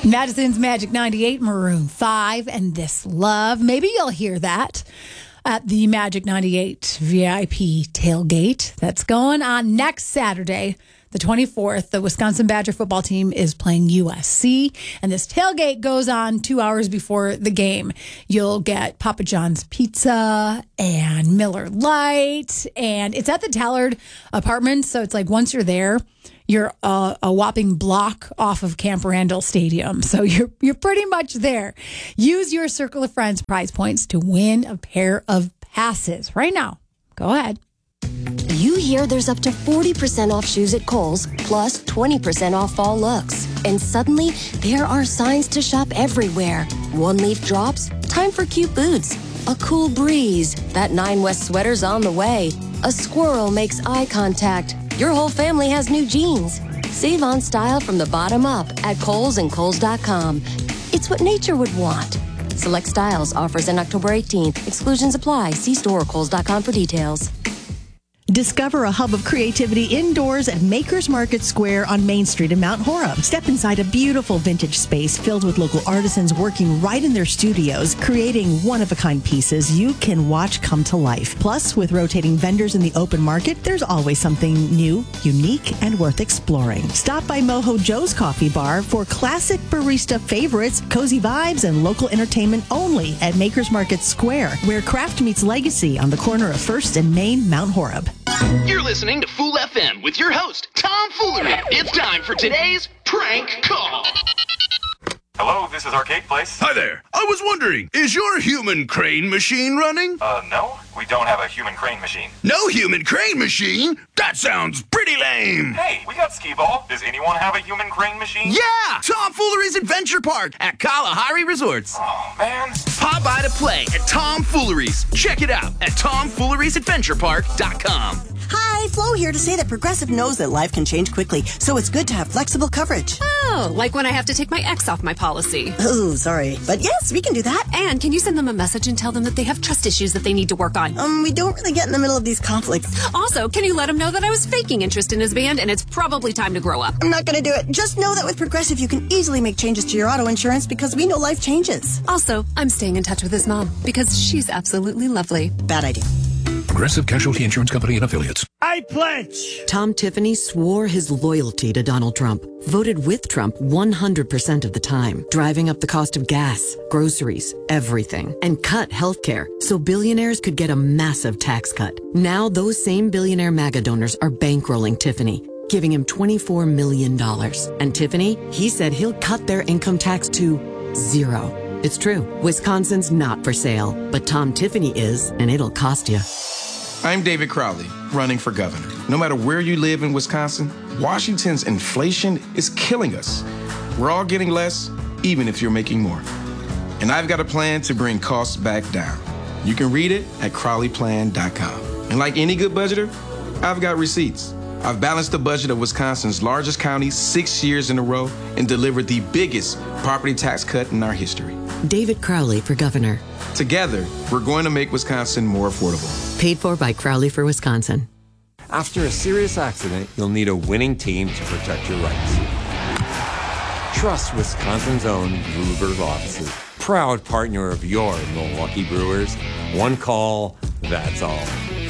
Madison's Magic 98, Maroon 5, and This Love. Maybe you'll hear that at the Magic 98 VIP tailgate that's going on next Saturday, the 24th. The Wisconsin Badger football team is playing USC, and this tailgate goes on 2 hours before the game. You'll get Papa John's Pizza and Miller Lite, and it's at the Tallard Apartments, so it's like once you're there, you're a whopping block off of Camp Randall Stadium. So you're pretty much there. Use your Circle of Friends prize points to win a pair of passes right now. Go ahead. You hear there's up to 40% off shoes at Kohl's, plus 20% off fall looks. And suddenly, there are signs to shop everywhere. One leaf drops, time for cute boots. A cool breeze, that 9 West sweater's on the way. A squirrel makes eye contact. Your whole family has new jeans. Save on style from the bottom up at Kohl's and Kohl's.com. It's what nature would want. Select styles, offers in October 18th. Exclusions apply. See store or Kohl's.com for details. Discover a hub of creativity indoors at Makers Market Square on Main Street in Mount Horeb. Step inside a beautiful vintage space filled with local artisans working right in their studios, creating one-of-a-kind pieces you can watch come to life. Plus, with rotating vendors in the open market, there's always something new, unique, and worth exploring. Stop by Mojo Joe's Coffee Bar for classic barista favorites, cozy vibes, and local entertainment only at Makers Market Square, where craft meets legacy on the corner of 1st and Main, Mount Horeb. You're listening to Fool FM with your host, Tom Foolery. It's time for today's prank call. Hello, this is Arcade Place. Hi there. I was wondering, is your human crane machine running? No, we don't have a human crane machine. No human crane machine? That sounds pretty lame. Hey, we got Skee-Ball. Does anyone have a human crane machine? Yeah! Tom Foolery's Adventure Park at Kalahari Resorts. Oh, man. Pop by to play at Tom Foolery's. Check it out at TomFoolery'sAdventurePark.com. Hi, Flo here to say that Progressive knows that life can change quickly, so it's good to have flexible coverage. Oh, like when I have to take my ex off my policy. Oh, sorry. But yes, we can do that. And can you send them a message and tell them that they have trust issues that they need to work on? We don't really get in the middle of these conflicts. Also, can you let him know that I was faking interest in his band and it's probably time to grow up? I'm not going to do it. Just know that with Progressive, you can easily make changes to your auto insurance because we know life changes. Also, I'm staying in touch with his mom because she's absolutely lovely. Bad idea. Progressive Casualty Insurance Company and Affiliates. I pledge! Tom Tiffany swore his loyalty to Donald Trump, voted with Trump 100% of the time, driving up the cost of gas, groceries, everything, and cut healthcare so billionaires could get a massive tax cut. Now those same billionaire MAGA donors are bankrolling Tiffany, giving him $24 million. And Tiffany, he said he'll cut their income tax to 0. It's true. Wisconsin's not for sale, but Tom Tiffany is, and it'll cost you. I'm David Crowley, running for governor. No matter where you live in Wisconsin, Washington's inflation is killing us. We're all getting less, even if you're making more. And I've got a plan to bring costs back down. You can read it at CrowleyPlan.com. And like any good budgeter, I've got receipts. I've balanced the budget of Wisconsin's largest county 6 years in a row and delivered the biggest property tax cut in our history. David Crowley for governor. Together, we're going to make Wisconsin more affordable. Paid for by Crowley for Wisconsin. After a serious accident, you'll need a winning team to protect your rights. Trust Wisconsin's own Bluebird offices. Proud partner of your Milwaukee Brewers. One call, that's all.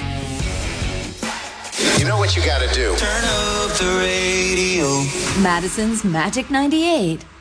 You know what you gotta do. Turn up the radio. Madison's Magic 98.